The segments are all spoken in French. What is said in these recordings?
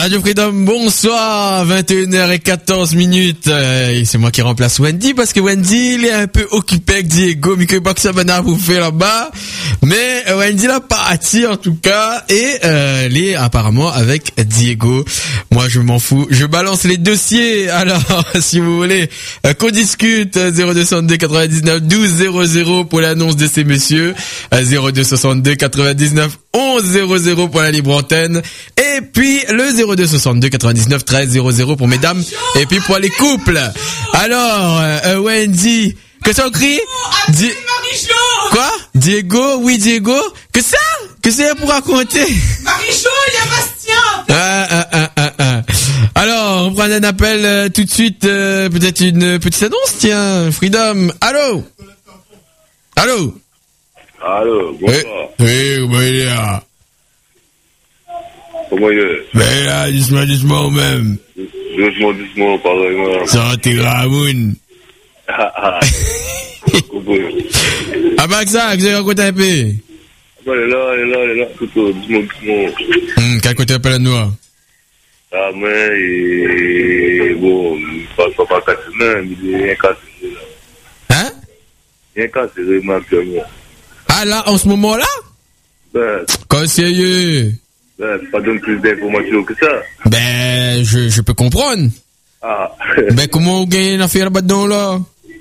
Radio Freedom, bonsoir, 21h14. C'est moi qui remplace Wendy parce que Wendy, il est un peu occupé avec Diego, mais que pas que ça va vous faire là-bas. Mais Wendy l'a parti en tout cas et elle est apparemment avec Diego. Moi, je m'en fous. Je balance les dossiers. Alors, si vous voulez qu'on discute, 0262 99 12 00 pour l'annonce de ces messieurs, 0262 99 11 00 pour la libre antenne, et puis le 0262 99 13 00 pour mesdames, et puis pour les couples. Alors, Wendy, que ça crie? Quoi? Diego? Oui, Diego? Que ça? Que c'est pour raconter? Marichou, il y a Bastien. Alors, on prend un appel tout de suite, peut-être une petite annonce, tiens, Freedom. Allô? Allô? Allô, bonsoir. Oui, comment il est là? Comment il est? Ben là, doucement même. Doucement, pardon. Santé Ramoun. Ah bah que ça, que j'ai raconté un peu. Il est là, tout doucement. Quel côté appelle à nous? Ah, mais, bon, pas 4 semaines, il est incarcéré là. Hein? Il est incarcéré, actuellement. Ah là, en ce moment-là? Ben, conseiller. Pas donner plus d'informations que ça. Ben, je peux comprendre. Ah. Ben, comment on gagne une affaire là-dedans, là?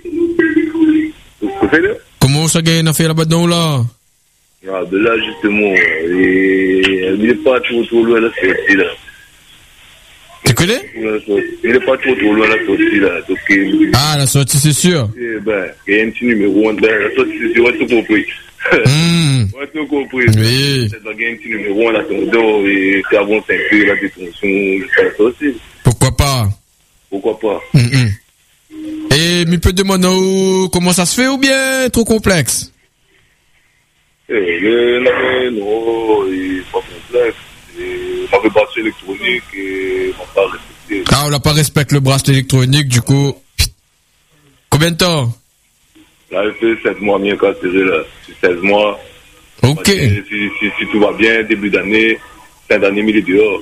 Comment ça gagne une affaire là-dedans, là? Ah, ben là, justement, il n'est pas trop loin de la sortie, là. Tu connais? Il n'est pas trop loin de la sortie, là. Donc, ah, la sortie, c'est sûr. Ben, il y a un petit numéro, la sortie, c'est sûr, tout compris. Ouais, tout compris. Oui. C'est un petit numéro en attendant, et c'est avant 5 heures, la détention, jusqu'à la sortie. Pourquoi pas? Pourquoi pas? Et mi peut demander comment ça se fait ou bien trop complexe? Non, il n'est pas complexe. On avait bracelet électronique et on n'a pas respecté. Ah, on n'a pas respecté le bracelet électronique, du coup. Combien de temps? Là, il fait 7 mois bien incarcéré, là. C'est 16 mois. Ok. Si tout va bien, début d'année, fin d'année, il est dehors.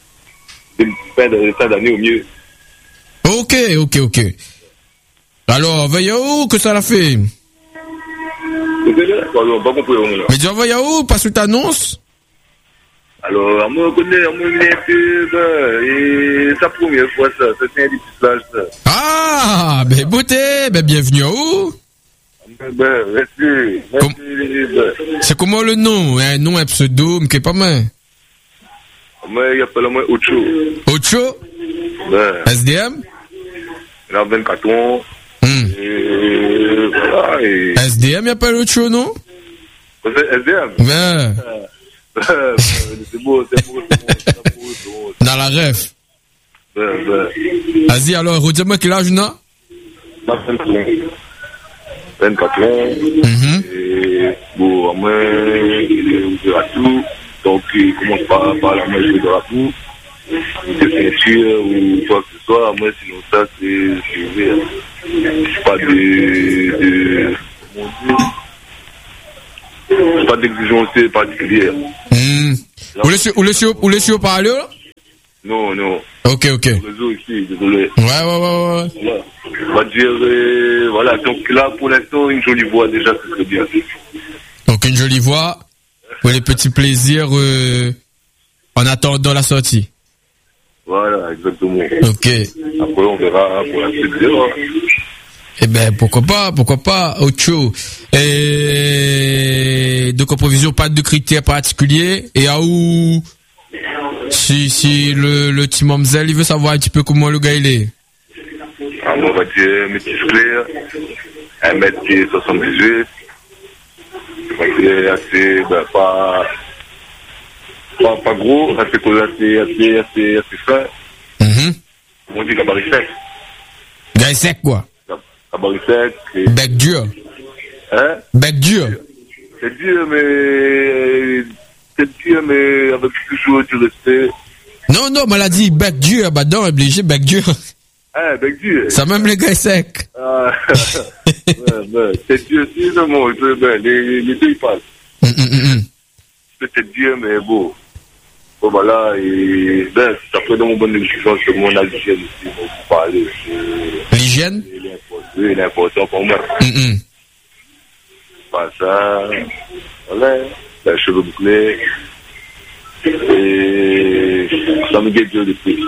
Fin d'année au mieux. Ok. Alors, veille où que ça l'a fait? Pas compris, mais tu envoies où? Pas sous t'annonce? Alors, on me connaît un peu, et sa première fois, ça, c'est un dépistage, ça. Ah, ben, beauté, ben, bienvenue à où? Ben, merci. C'est comment le nom? Un nom, un pseudo, mais qui est pas mal. Moi, il appelle moi Ocho. Ocho? Ben. SDM? Il a 24 ans. Et voilà, et... SDM, il appelle Ocho, non? C'est SDM? Ben. C'est beau. Dans la ref. Ben. Vas-y, alors, redis-moi quel âge, non? 24 ans. Et bon, moi, il est ouvert à tout. Donc, il commence par la main de la tout. De ceinture ou quoi que ce soit. Moi, sinon, ça, c'est ouvert. C'est pas pas d'exigence particulière. Ou laissez au parleur? Non. Ok. Le réseau ici, désolé. Ouais. Voilà. On va dire, voilà. Donc là, pour l'instant, une jolie voix, déjà, c'est très bien. Donc une jolie voix pour les petits plaisirs en attendant la sortie. Voilà, exactement. Ok. Après, on verra pour la suite. Eh ben, pourquoi pas, Ocho. Et donc, en provision, pas de critères particuliers. Et à où, si le petit mamzelle, il veut savoir un petit peu comment le gars il est. Alors, on va dire, métis clair, 1m78. C'est assez, pas gros, assez fin. On dit gabarit sec. Gabarit sec, quoi? Gabarit sec. Bec dur. Hein? Bec dur. C'est dur, mais avec toujours du respect. Non, mais elle a dit bec dur, bah non, obligé, bec dur. Ah, bec dur. Ça même les gars secs. Ah, c'est dur, si, non, les deux, ils passent. C'est dur, mais bon. Bon, voilà, et ben, c'est après dans mon bonne discussion sur mon hygiène aussi, pour parler. L'hygiène? Oui, il est important pour moi. Pas ça, voilà, les cheveux bouclés, et ça me guette depuis.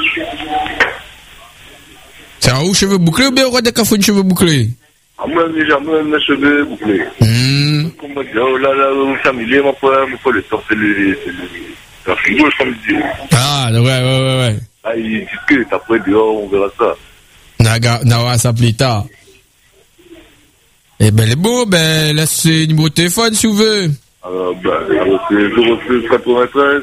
C'est un haut cheveux bouclés ou bien on des cafés de cheveux bouclés? Ah, moi, déjà, moi, mes cheveux bouclés. Comment dire, oh là, là, vous familier, mon frère, le temps, c'est le frigo, comme je dis. Ah, ouais. Ah, il dit que, après, dehors, on verra ça. On ça plus tard. Eh ben, les beaux, ben, laisse le numéro de téléphone, si vous voulez. Alors, c'est 06 93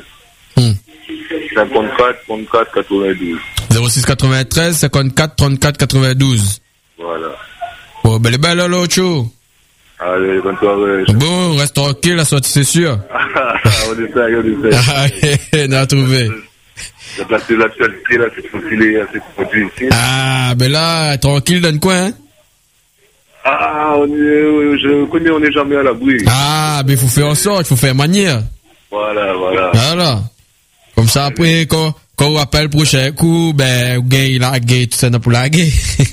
54 34 92. 06 93 54 34 92. Voilà. Bon, ben, les belles, là, l'autre show. Allez, bonne soirée. Bon, reste tranquille, la sortie, c'est sûr. On essaie. On a trouvé. J'ai placé l'actualité, là, c'est profilé à ces produits ici. Ah, ben là, tranquille dans le coin, hein. Ah, je connais, on n'est jamais à l'abri. Ah, ben, il faut faire en sorte, il faut faire manière. Voilà. Comme ça, après, quand on appelle le prochain coup, ben, on gagne la gueule, tout ça, pour la gueule.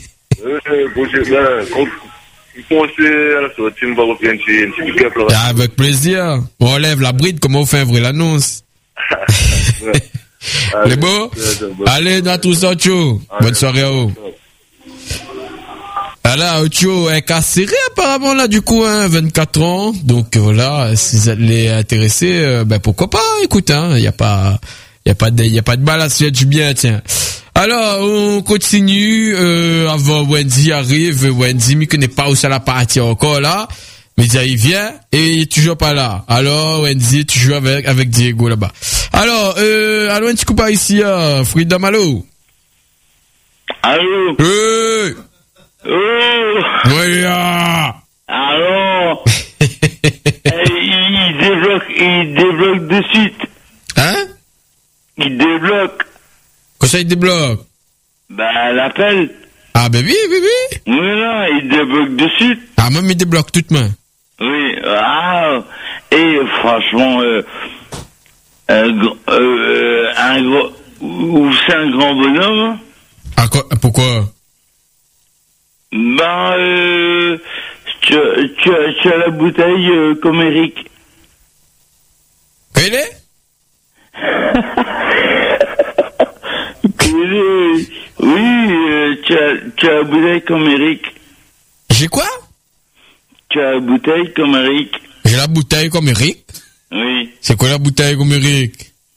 Quand il pense à la sortie, on va reprendre un petit pick-up. Avec plaisir. On lève la bride, comment on fait un vrai l'annonce. Les beaux? Allez, dans tout ça, Tcho. Bonne soirée à vous. Alors, Tcho est casséré apparemment là, du coup, hein, 24 ans. Donc voilà, si ça les intéressé, ben pourquoi pas, écoute, hein, y a pas de balle à se faire du bien, tiens. Alors, on continue, avant Wendy arrive, Wendy me connaît pas où ça la partie encore là, mais il vient, et il est toujours pas là. Alors, Wendy, tu joues avec Diego là-bas. Alors, allô, un petit coup par ici, Freedom, allô? Allô? Oui, alors, il débloque de suite. Hein? Il débloque. Quoi ça, il débloque? Bah, l'appel. Ah, ben oui. Oui, non, il débloque de suite. Ah, même il débloque toute main. Oui, et franchement, un gros, ou c'est un grand bonhomme. Ah, quoi, pourquoi? Ben, tu as la bouteille comme Eric. Quel est? Oui, tu as la bouteille comme Eric. J'ai quoi? Tu as la bouteille comme Eric. J'ai la bouteille comme Eric? Oui. C'est quoi la bouteille comme Eric?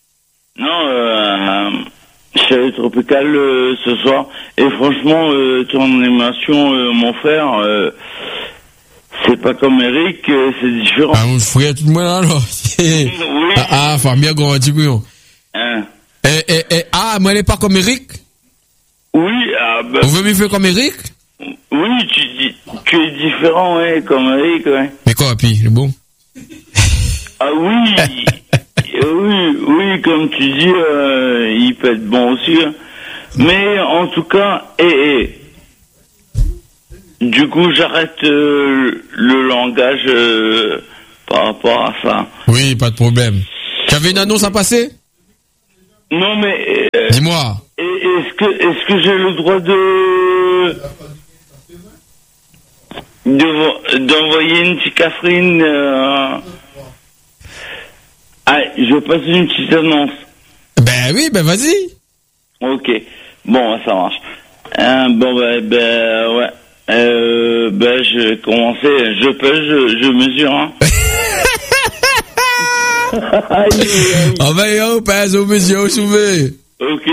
Non, c'est tropical ce soir. Et franchement, ton animation, mon frère, c'est pas comme Eric, c'est différent. Ah, mon frère, tout le monde alors. Oui. Ah, faut bien grandir, couillon. Hein? Ah, moi, elle est pas comme Eric? Oui, bah. Vous voulez me faire comme Eric? Oui, tu es différent, ouais, comme Eric, ouais. Mais quoi, puis, le bon? Ah oui, oui, comme tu dis, il peut être bon aussi. Hein. Mais en tout cas, du coup, j'arrête le langage par rapport à ça. Oui, pas de problème. Tu avais une annonce à passer? Non, mais... Dis-moi. Est-ce que j'ai le droit d'envoyer une petite Catherine je passe une petite annonce. Ben oui, ben vas-y. Ok. Bon, ça marche. Ouais. Je vais commencer. Je pèse, je mesure, hein. On va y aller, pèse, au mesure, soulevé. Ok.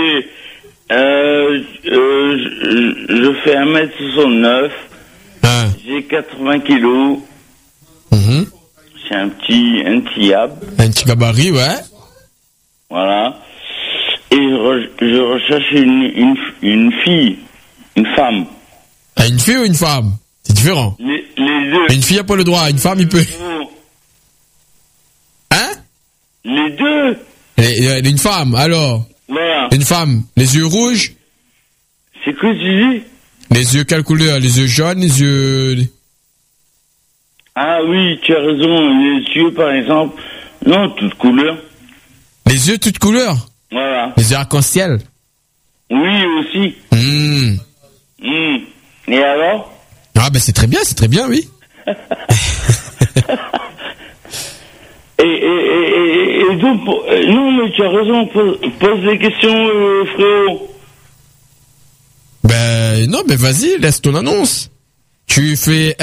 Je fais 1m69. Hein. J'ai 80 kilos. C'est un petit yab. Un petit gabarit, ouais. Voilà. Et je recherche une fille, une femme. Ah, une fille ou une femme? C'est différent. Les deux. Une fille n'a pas le droit, une femme, il peut. Hein? Les deux. Une femme, alors. Voilà. Une femme, les yeux rouges. C'est quoi tu dis? Les yeux quelle couleur? Les yeux jaunes, les yeux... Ah oui, tu as raison. Les yeux, par exemple. Non, toute couleur. Les yeux toutes couleurs. Voilà. Les yeux arc-en-ciel. Oui, aussi. Et alors? Ah ben c'est très bien, oui. et donc, non mais tu as raison, pose des questions, frérot. Ben non, ben vas-y, laisse ton annonce. Tu fais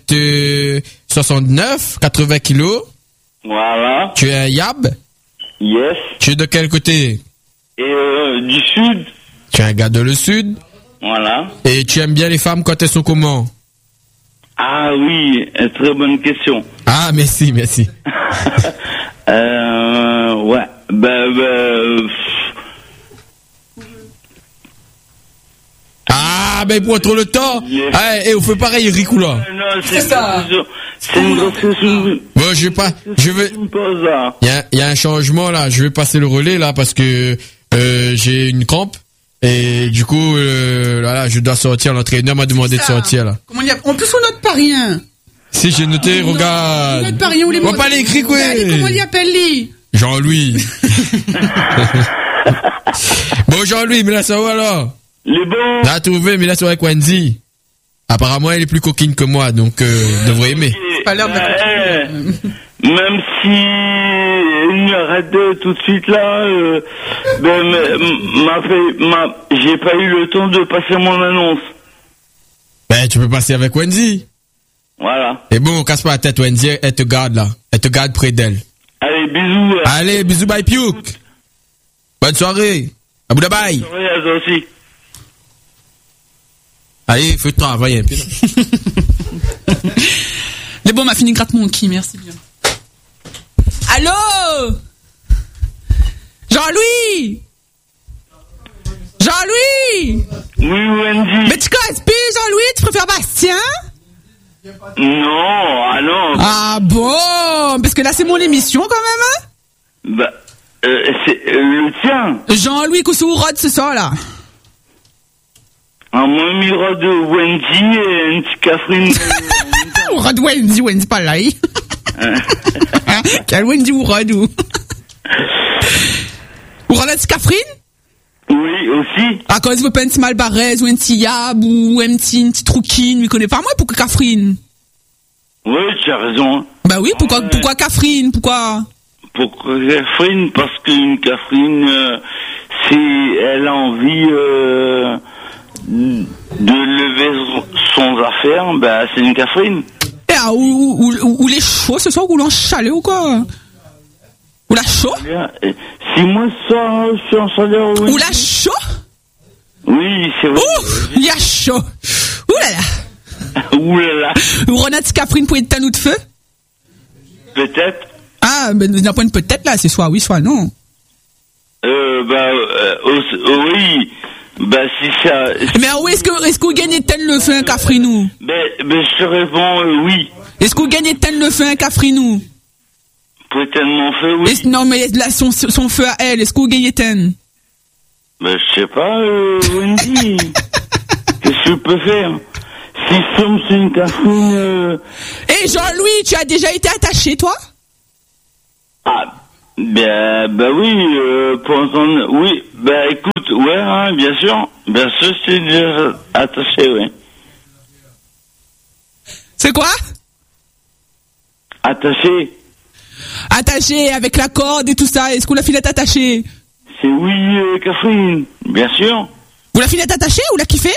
1m69, 80 kilos. Voilà. Tu es un yab. Yes. Tu es de quel côté? Du sud. Tu es un gars de le sud. Voilà. Et tu aimes bien les femmes quand elles sont comment? Ah oui, très bonne question. Ah, merci. Ouais. Ah, ben prends trop le temps. Et on fait pareil, Rico là. Non, c'est ça. C'est une grosse question. Bon, je vais. Il y a un changement là. Je vais passer le relais là parce que j'ai une crampe. Et du coup, là, je dois sortir. L'entraîneur m'a demandé de sortir là. Comment il y a... En plus, on note pas rien. Si j'ai noté, regarde. On note pas rien. On va pas l'écrire quoi. Comment il appelle lui? Jean-Louis. Bon, Jean-Louis, mais là ça va là. Les bons. T'as trouvé, mais là c'est avec Wendy. Apparemment, elle est plus coquine que moi, donc devrait aimer. C'est pas l'air de la même si il arrête tout de suite là, j'ai pas eu le temps de passer mon annonce. Ben, tu peux passer avec Wendy. Voilà. Et bon, casse pas la tête, Wendy, elle te garde là. Elle te garde près d'elle. Allez, bisous. Allez, bisous, bye, Piouk. Bonne soirée. À Bouddha bye. Bonne soirée à toi aussi. Allez, faut travailler un peu. Mais bon, on m'a fini gratte mon qui, merci bien. Allô? Jean-Louis? Jean-Louis? Oui, Wendy. Mais tu connais Jean-Louis? Tu préfères Bastien? Non, ah non. Ah bon? Parce que là, c'est mon émission quand même, hein? Bah, c'est le tien. Jean-Louis Koussou-Rod ce soir, là. Un moi, miro de Wendy et une petite Catherine. Rod Wendy pas là. Quel Wendy ou Rod ou? Ou Rod la Catherine? Oui, aussi. Ah, quand tu veux pas un petit Malbarès, ou un petit Yab, ou un petit Trouquine, lui connaît pas moi, pourquoi Catherine? Oui, tu as raison. Bah oui, pourquoi Catherine? Pourquoi Pourquoi Catherine? Parce qu'une Catherine, si elle a envie de lever son affaire, bah c'est une Catherine. Ah, ou les chauds ce soir, ou l'en chalet ou quoi? Ou la chaud? Si moi ça, je suis en salaire. Oui. Ou la chaud? Oui, c'est vrai. Ouh, il y a chaud. Ouh là là. Ouh là là. Ou Renate Catherine pour être un ou de feu? Peut-être. Ah, ben d'un point de peut-être là, c'est soit oui, soit non. Oui. Bah si ça. Mais où est-ce que vous gagnez tel le feu un Cafrinou? Ben je te réponds oui. Est-ce que vous gagnez tel le feu un Cafrinou? Peut-être mon feu oui. Non mais là son feu à elle, est-ce que vous gagnez tel? Ben je sais pas, Wendy. Qu'est-ce que je peux faire? Si sommes une Catherine. Eh Jean-Louis, tu as déjà été attaché toi? Ah. Ben oui, pour entendre, oui, ben écoute, ouais, hein, bien sûr, c'est déjà attaché, oui. C'est quoi? Attaché. Attaché avec la corde et tout ça, est-ce que la filette attachée? C'est oui, Catherine, bien sûr. Vous la filette attachée ou la kiffez?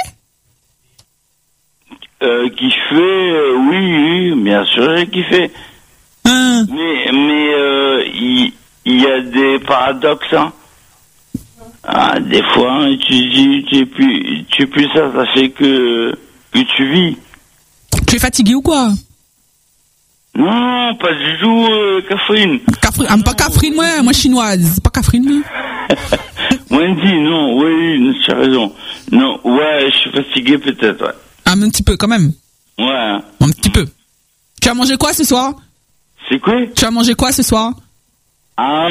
Kiffer, oui, bien sûr, j'ai kiffé. Hein? Mais il y a des paradoxes, hein. Ah, des fois, hein, tu es plus attaché que tu vis. Tu es fatigué ou quoi? Non, pas du tout, Catherine. Pas Catherine, moi chinoise. Pas Catherine, oui. Wendy, non, oui, tu as raison. Non, ouais, je suis fatigué peut-être, ouais. Ah, mais un petit peu quand même. Ouais. Un petit peu. Tu as mangé quoi ce soir? C'est quoi? Tu as mangé quoi ce soir? Ah,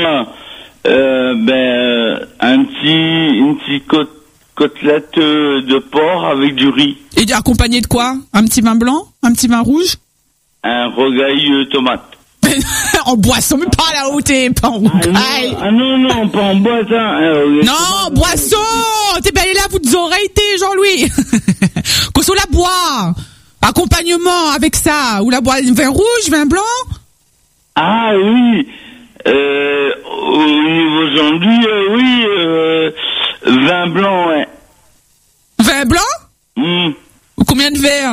une petite côtelette de porc avec du riz. Et accompagné de quoi? Un petit vin blanc? Un petit vin rouge? Un rogaille tomate. En boisson, mais pas là où t'es, pas en caille. Non, pas en boîte, hein. Non, boisson! T'es pas allé là, vous deux oreilles, t'es, Jean-Louis. Qu'on se la boit. Accompagnement avec ça. Ou la boire, vin rouge, vin blanc? Ah oui. Au niveau Jean-Louis, oui, vin blanc, ouais. Vin blanc? Combien de verres?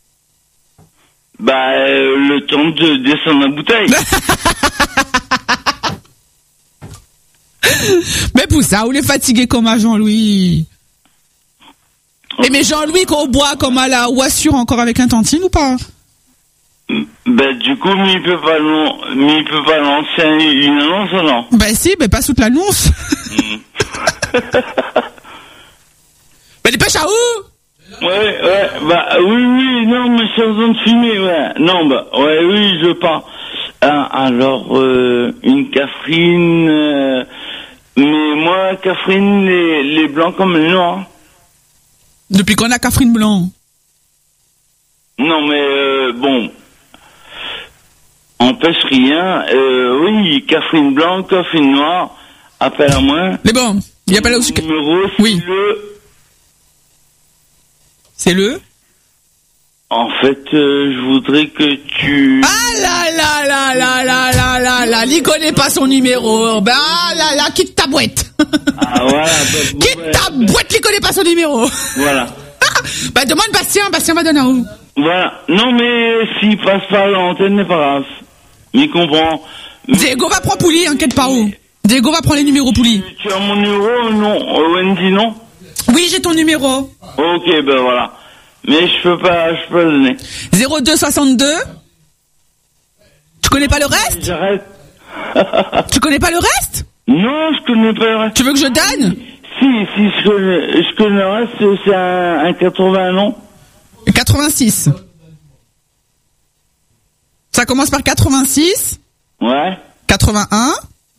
Le temps de descendre la bouteille. Mais pour ça, vous les fatiguez comme à Jean-Louis. Et mais Jean-Louis, quand on boit comme à la ou assure encore avec un tantine ou pas? Du coup, il peut pas lancer une annonce, non? Si, pas toute l'annonce. Mais dépêche à où? Ouais, oui, non, mais c'est en train de fumer, ouais. Non, oui, je pars. Alors, une Catherine, mais moi, Catherine, les blancs comme les noirs. Depuis qu'on a Catherine blanc? Non, mais, bon. Empêche rien, oui, Catherine blanc, Catherine noire, appelle à moi. Mais bon, il y a pas là aussi que... Numéro, oui. C'est le... En fait, je voudrais que tu... Ah là, il connaît pas son numéro. Quitte ta boîte. Ah voilà. Quitte ta boîte, il connaît pas son numéro. Voilà. Demande Bastien va donner à où? Voilà. Non mais s'il passe par l'antenne, n'est pas grave. Il comprend. Diego va prendre Pouli, inquiète pas où. Diego va prendre les numéros Pouli. Tu as mon numéro, non? Wendy, non? Oui, j'ai ton numéro. Ok, voilà. Mais je peux pas le donner. 02 62. Tu connais pas le reste? J'arrête. Tu connais pas le reste? Non, je connais pas le reste. Tu veux que je donne? Si, je connais le reste, c'est un 80, non? 86. Ça commence par 86. Ouais. 81.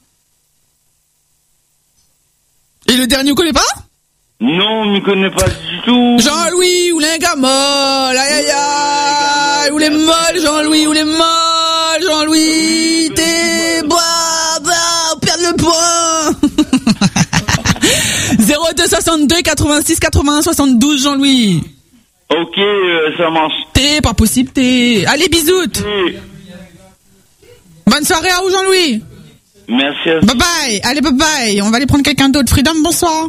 Et le dernier, vous connaissez pas? Non, on ne connaît pas du tout. Jean-Louis, ou les gars molle, aïe, ou les molles, Jean-Louis, ou les molles, Jean-Louis, t'es on perd le point. 02 62 86 81 72, Jean-Louis. Ok, ça marche. T'es pas possible, t'es. Allez, bisous. Bonne soirée à vous, Jean-Louis. Merci. Bye bye. Allez, bye bye. On va aller prendre quelqu'un d'autre. Freedom, bonsoir.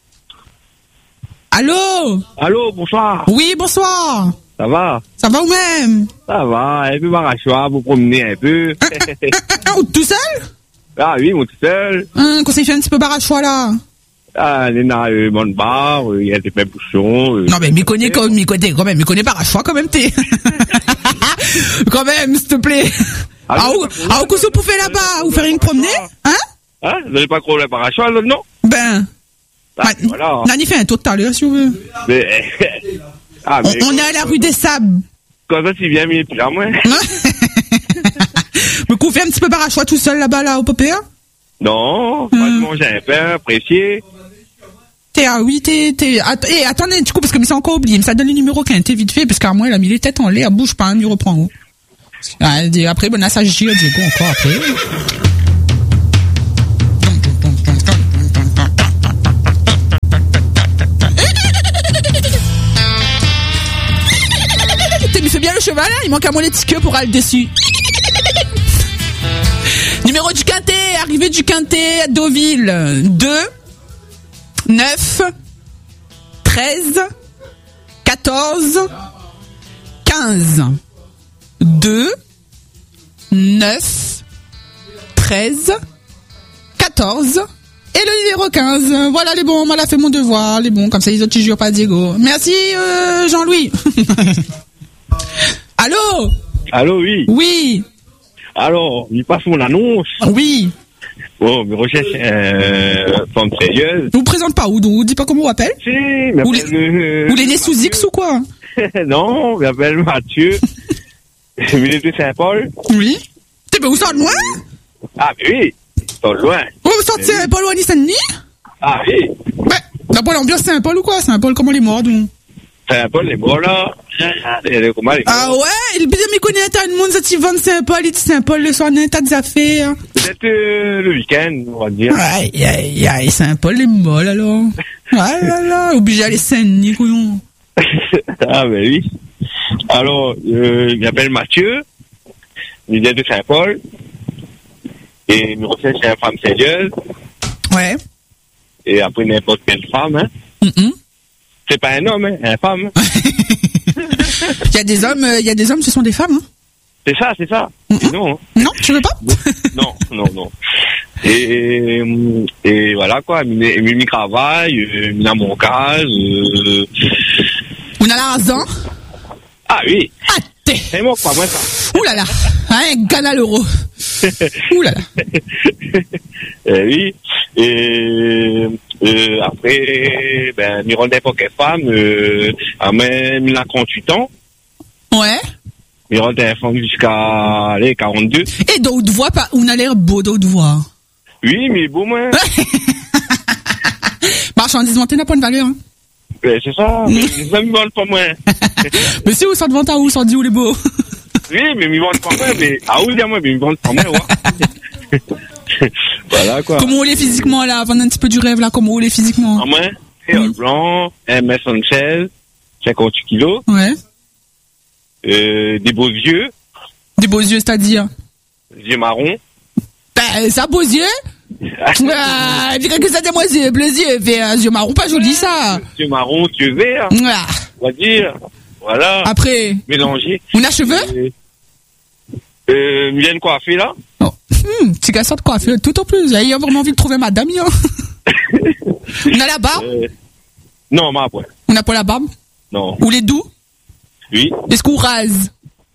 Allô, bonsoir. Oui, bonsoir. Ça va ou même? Ça va, un peu barachois, vous promener un peu. Tout seul? Ah oui, moi tout seul. Qu'on s'est fait un petit peu barachois là. Ah, il y a un bon bar, il y a des petits bouchons. Non mais m'y connais quand même, m'y connais barachois quand même t'es. Quand même, s'il te plaît. Où que vous pouvez là-bas, vous faire une promenade? Vous n'avez pas trop le barachois là, non? Voilà. On a fait un tour tout à l'heure, si vous voulez. On est à la rue des Sables. Quand ça, tu viens, mais plus à moi. Mais qu'on fait un petit peu barachois tout seul là-bas, là, au Popéa? Non, franchement, j'ai un peu apprécié. Attendez, du coup, parce que c'est encore oublié. Mais ça donne le numéro qui a été vite fait, parce qu'à moi, il a mis les têtes en l'air, bouge pas, il reprend haut. Après, bon, ça gire, Diego, encore après. Il fait bien le cheval, hein, il manque à mon petit queue pour aller dessus. Numéro du Quintet, arrivée du Quintet à Deauville. 2, 9, 13, 14, 15. 2, 9, 13, 14 et le numéro 15. Voilà les bons, moi, a fait mon devoir. Les bons, comme ça les autres, tu jures pas Diego. Merci Jean-Louis. Allô, oui. Oui. Alors, il passe mon annonce. Oui. Bon, mes recherches, femme sérieuse. Vous présente pas où, donc vous dites pas comment on appelle? Si, mais Vous les nés sous X ou quoi? Non, je m'appelle Mathieu. Milieu de Saint-Paul. Oui. T'es où ça, loin? Ah, oui. Pas loin. Vous sortez pas loin ni Saint-Denis? Ah, oui. D'abord l'ambiance Saint-Paul ou quoi? Saint-Paul, comment les morts, donc? Saint-Paul, les bons là. Ah ouais, il me connaît un monde, ça tu vends Saint-Paul, il dit Saint-Paul, le soir, t'as des affaires. Peut-être le week-end, on va dire. Aïe, Saint-Paul, les molles alors. Ah là, obligé d'aller Saint-Denis, couillon. Ah ben oui. Alors, il m'appelle Mathieu, il vient de Saint-Paul, et il me recherche une femme sérieuse. Ouais. Et après n'importe quelle femme, hein. C'est pas un homme, hein, une femme. Il y a des hommes, ce sont des femmes, hein. C'est ça. Non. Hein. Non, tu veux pas? Non. Et voilà quoi, il travaille, il a mon case. On a l'argent? Ah oui. Ah, t'es. C'est moi quoi, moi ça. Ouh là là, hein, gagne à l'euro. Ouh là là. Oui. Et après, ben, il rend n'importe quelle femme, même il a 38 ans. Ouais. Il rend une femme jusqu'à 42. Et d'autres voix, on a l'air beau d'autres voix. Oui, mais beau, moi. Marchandise montée n'a pas de valeur, hein. C'est ça, mais ils ne me vendent pas moins. Mais si, où ça te vend à où, ça dit où les beaux? Oui, mais ils me vendent pas moins, mais à où dire moi, mais ils me vendent pas moins, ouais. Voilà, quoi. Comment on est physiquement, là, avant un petit peu du rêve, là, comment on est physiquement? À moi, c'est blanc, 1m76, 58 kilos. Ouais. Des beaux yeux. Des beaux yeux, c'est-à-dire? Yeux marrons. Ben, ça, beaux yeux? Ah, dis que ça des yeux, bleus yeux, yeux marron, pas joli, ça. Yeux marrons, yeux verts. Ah. On va dire. Voilà. Après. Mélangé. On a cheveux? Il vient de coiffer, là. Oh. Petit gars sort de coiffer, tout au plus. Il a vraiment envie de trouver madame, hein. On a la barbe? Non, mais après. On n'a pas la barbe? Non. Ou les doux? Oui. Est-ce qu'on rase?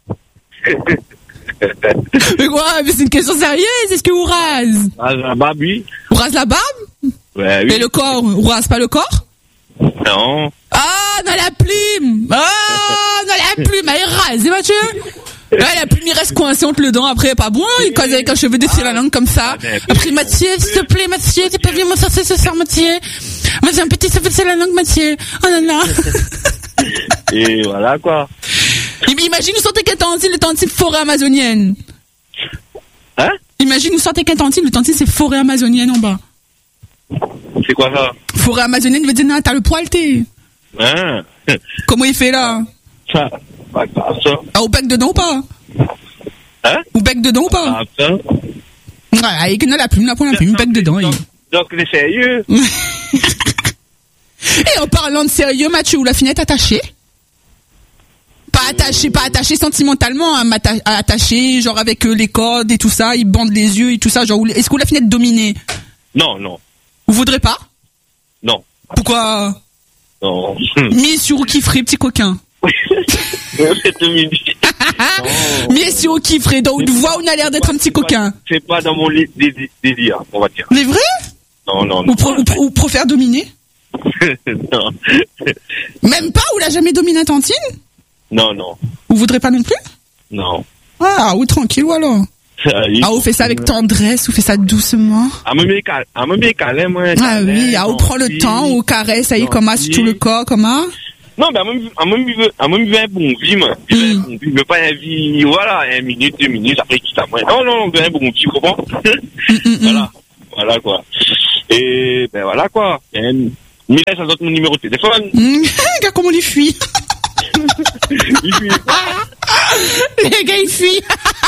Mais quoi? Mais c'est une question sérieuse, est-ce qu'on rase? Rase la barbe, oui. On rase la barbe? Ouais, oui. Et le corps? On rase pas le corps? Non. Ah, dans la plume! Ah, dans la plume! Elle est rasée, Mathieu! Ouais, la plume, il reste coincé entre le dent. Après, pas bon, il cause avec un cheveu défilé la langue comme ça. Après, Mathieu, s'il te plaît, Mathieu, t'es pas vraiment censé ce soir, Mathieu. Vas-y, un petit cheveu défilé la langue, Mathieu. Oh là là. Et voilà, quoi. Imagine, nous sortez qu'un tantine, le tantine forêt amazonienne. Hein? Imagine, nous sortez qu'un tantine, le tantine, c'est forêt amazonienne en bas. C'est quoi ça? Forêt amazonienne veut dire, non, t'as le poil, t'es. Hein? Comment il fait, là? Ça, pas grave, ça. Ah, au bec dedans ou pas? Hein? Au bec dedans ou pas? Ah, ça. Ouais, il y a la plume, la plume, bec dedans. Donc, il est sérieux? Et en parlant de sérieux, Mathieu, où la finette attachée? Pas attaché sentimentalement, hein, attaché, genre avec les cordes et tout ça, il bande les yeux et tout ça, genre, est-ce que la finette dominée? Non, non. Vous voudrez pas? Non. Pourquoi? Non. Mis sur ou qui ferait, petit coquin? Mais sur ou qui ferait, donc, voix, on a l'air d'être un petit coquin. C'est pas dans mon délire, on va dire. C'est vrai? Non, non, non. Ou préfère dominer? Non. Même pas, ou l'a jamais dominé Tantine? Non, non. Vous voudrez pas non plus? Non. Ah, ou tranquille, ou alors? Ah, ou fait ça avec tendresse, ou fait ça doucement? Ah, me bien câlin, moi. Ah oui, ah, ou prend le temps, ou caresse, ça y est, comment, sur tout le corps, comment? Non, mais à moi, il veut un bon vie, moi. Il veut pas un vie, voilà, 1 minute, 2 minutes, après, quitte à moi. Non, non, il veut un bon vie, comment? Voilà. Voilà, quoi. Et, ben, voilà, quoi. Mais là, ça donne mon numéro de téléphone. Regarde comment il fuit. Il fuit. Les gars, ils fuient.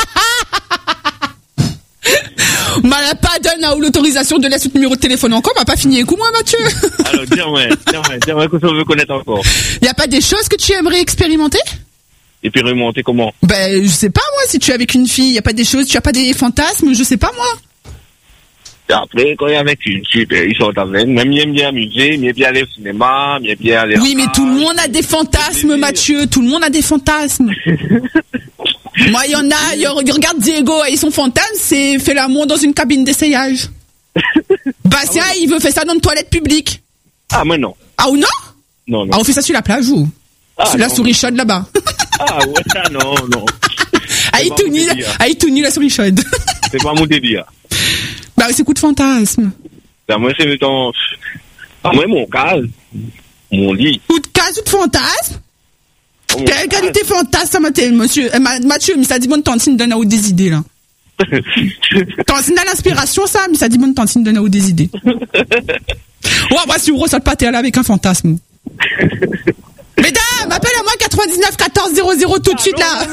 M'a pas donné l'autorisation de laisser le numéro de téléphone encore, m'a pas fini. Écoute-moi, Mathieu. Alors, dis-moi que ça veut connaître encore. Y a pas des choses que tu aimerais expérimenter? Et puis remonter comment? Ben, je sais pas, moi, si tu es avec une fille, y a pas des choses, tu as pas des fantasmes, je sais pas, moi. Et après, quand il y a avec une fille, ben, ils sont avec, même il aime bien amuser, il aime bien aller au cinéma, il aime bien aller... Oui, mais tout le monde a des fantasmes, Mathieu, tout le monde a des fantasmes. Moi, il y en a, regarde Diego, et son fantasme, c'est faire l'amour dans une cabine d'essayage. Bastien, il veut faire ça dans une toilette publique. Ah, moi non. Ah, ou non? Non, non. Ah, on fait ça sur la plage, ou? Sur la souris chaude, là-bas. Ah, ouais, ça, non, non. Ah, il tout nu, la souris chaude. C'est pas mon délire. Bah, c'est coup de fantasme. Bah, moi, c'est dans... Ah, moi, mon cas, mon lit. Ou de case ou de fantasme? Oh, mon Quelle qualité fantasme, ça m'a monsieur, Mathieu, mais ça dit bonne tantine donne à ou des idées, là. Tantine à l'inspiration, ça, mais ça dit bonne tantine donne à ou des idées. Ouais, moi, si vous ressort pas, t'es là avec un fantasme. Mesdames, appelle à moi 99 14 00 tout de suite, là.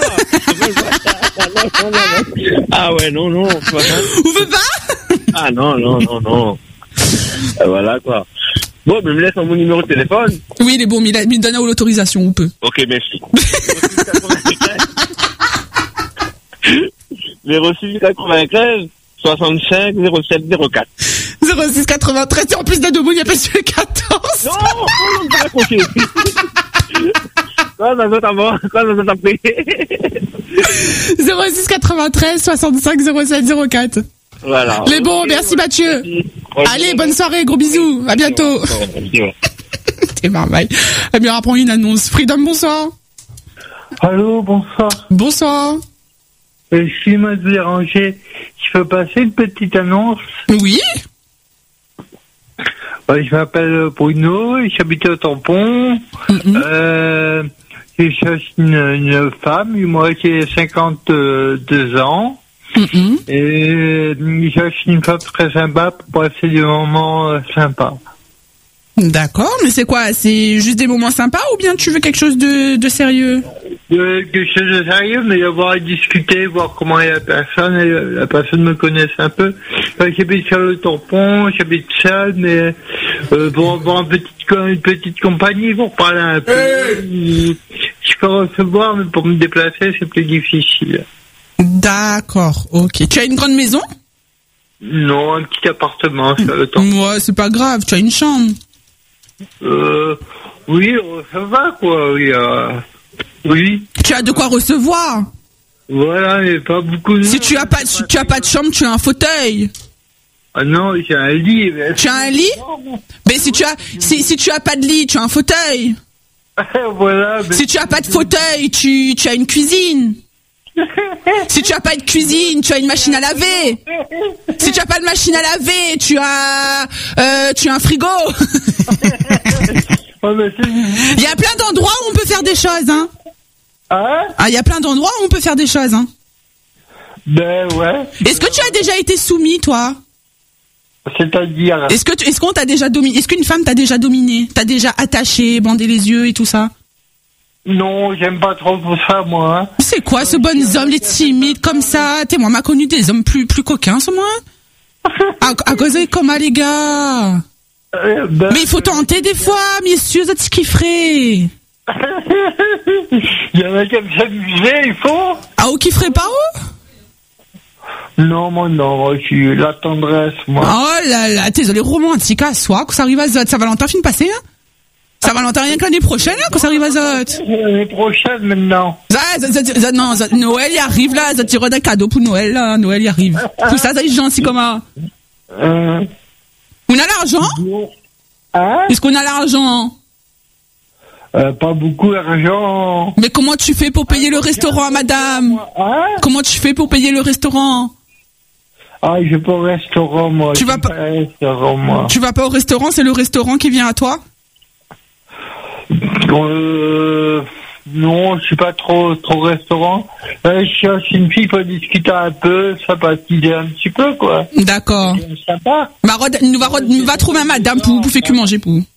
Ah ouais, non. Vous pouvez pas? Ah non. Voilà, quoi. Bon, mais me laisse mon numéro de téléphone. Oui, il est bon, mais il donne à l'autorisation, ou peut. Ok, merci. 06 93 65 07 04. 06 93, et en plus d'un debout, il y a pas sur le 14. Non, on ne peut pas compter. Quoi, ça t'a pris? 06 93 65 07 04. Voilà. Mais bon, merci Mathieu. Allez, bonne soirée, gros bisous. À bientôt. T'es marmaille. Eh bien, on apprend une annonce. Freedom, bonsoir. Allô, bonsoir. Bonsoir. Excusez-moi de vous déranger. Je peux passer une petite annonce? Oui. Je m'appelle Bruno, j'habite au Tampon. Je cherche une femme, moi j'ai 52 ans. Et je cherche une femme très sympa pour passer des moments sympas. D'accord, mais c'est quoi? C'est juste des moments sympas ou bien tu veux quelque chose de sérieux? Quelque chose de sérieux, mais avoir à discuter, voir comment est la personne, et la personne me connaisse un peu. J'habite sur le Tampon, j'habite seul, mais pour avoir une petite compagnie, pour parler un peu. Je peux recevoir, mais pour me déplacer, c'est plus difficile. D'accord, ok. Tu as une grande maison? Non, un petit appartement sur le Tampon. Ouais, c'est pas grave, tu as une chambre. Oui, ça va, quoi, oui. Oui. Tu as de quoi recevoir. Voilà, mais pas beaucoup. Si tu as pas de chambre, tu as un fauteuil. Ah non, j'ai un lit. Mais... Tu as un lit? Mais si tu as pas de lit, tu as un fauteuil. Voilà. Mais... Si tu as pas de fauteuil, tu as une cuisine. Si tu as pas de cuisine, tu as une machine à laver. Si tu as pas de machine à laver, tu as un frigo. Il y a plein d'endroits où on peut faire des choses, hein. Ah, il y a plein d'endroits où on peut faire des choses, hein. Ben ouais. Est-ce que tu as déjà été soumis, toi? C'est-à-dire? Est-ce qu'on t'a déjà dominé? Est-ce qu'une femme t'a déjà dominé? T'as déjà attaché, bandé les yeux et tout ça? Non, j'aime pas trop pour ça, moi. Hein. C'est quoi ce bon homme, les timides comme ça? Moi, m'a connu des hommes plus coquins, ce moi. À cause de comment, les gars? Mais il faut tenter des fois, messieurs, ça ce qu'il ferait. Il y en a qui aiment s'amuser, il faut. Ah, ou qui ferait pas, Non, moi, je suis la tendresse, moi. Oh là là, désolé, romantique à soi, quand ça arrive à Zot. Saint-Valentin fin passé, hein? Saint-Valentin rien que l'année prochaine, hein, quand ça arrive à Zot. L'année prochaine, maintenant. Non, Noël y arrive, là, ça tire un cadeau pour Noël, là, Noël y arrive. Tout ça, ça est gentil, comment? On a l'argent? Hein? Est-ce qu'on a l'argent? Pas beaucoup d'argent. Mais comment tu fais pour payer le restaurant, madame? Hein? Comment tu fais pour payer le restaurant? Ah, je vais pas au restaurant, moi. Tu vas pas au restaurant, moi. Tu vas pas au restaurant, c'est le restaurant qui vient à toi? Non, je suis pas trop restaurant. Je cherche une fille pour discuter un peu, sympathiser un petit peu, quoi. D'accord. Sympa. Nous va trouver un madame pour faire que manger pour.